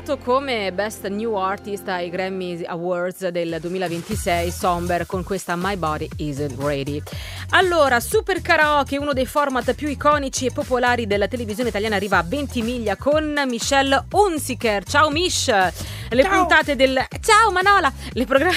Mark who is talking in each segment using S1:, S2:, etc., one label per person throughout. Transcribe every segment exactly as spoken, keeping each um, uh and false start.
S1: nominato come Best New Artist ai Grammy Awards del duemilaventisei, Somber, con questa My Body Isn't Ready. Allora, Super Karaoke, uno dei format più iconici e popolari della televisione italiana, arriva a Ventimiglia con Michelle Hunziker. Ciao Mish! Le
S2: Ciao.
S1: puntate del... Ciao Manola! Le programmi...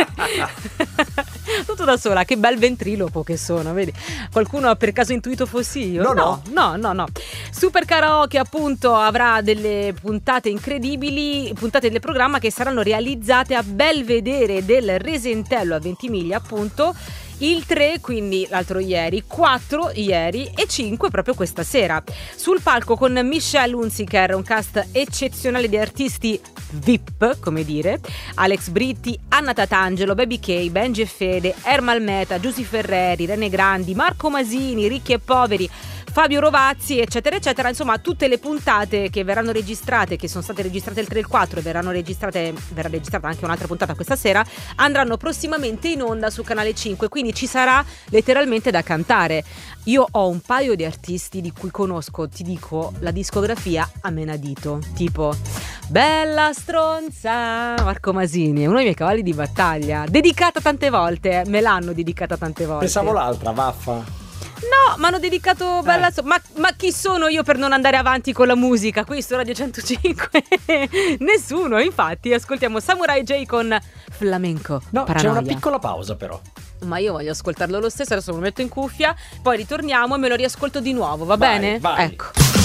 S1: Tutto da sola, che bel ventriloquo che sono, vedi? Qualcuno ha per caso intuito fossi io?
S2: No,
S1: no, no, no, no. Super Karaoke appunto avrà delle puntate incredibili, puntate del programma che saranno realizzate a Belvedere del Resentello a Ventimiglia, appunto. Il tre, quindi l'altro ieri, quattro ieri e cinque proprio questa sera. Sul palco con Michelle Hunziker, un cast eccezionale di artisti V I P, come dire, Alex Britti, Anna Tatangelo, Baby K, Benji e Fede, Ermal Meta, Giusy Ferreri, Rene Grandi, Marco Masini, Ricchi e Poveri, Fabio Rovazzi, eccetera eccetera. Insomma, tutte le puntate che verranno registrate, che sono state registrate il tre e il quattro e verranno registrate, verrà registrata anche un'altra puntata questa sera, andranno prossimamente in onda su Canale cinque, quindi ci sarà letteralmente da cantare. Io ho un paio di artisti di cui conosco, ti dico, la discografia a menadito, tipo Bella stronza, Marco Masini, è uno dei miei cavalli di battaglia, dedicata tante volte, me l'hanno dedicata tante volte.
S2: Pensavo l'altra, vaffa.
S1: No, mi hanno dedicato bella so- ma, ma chi sono io per non andare avanti con la musica qui su Radio centocinque? Nessuno, infatti. Ascoltiamo Samurai J con Flamenco.
S2: No,
S1: Paranoia.
S2: c'è una piccola pausa però.
S1: Ma io voglio ascoltarlo lo stesso, adesso me lo metto in cuffia, poi ritorniamo e me lo riascolto di nuovo, va
S2: Vai,
S1: bene?
S2: vai.
S1: Ecco.